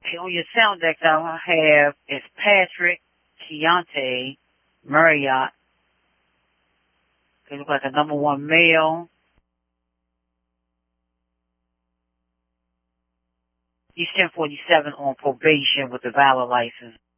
Okay, on your sound decks I have is Patrick Keontae Marriott. He looks like a number one male. He's 1047 on probation with a valid license.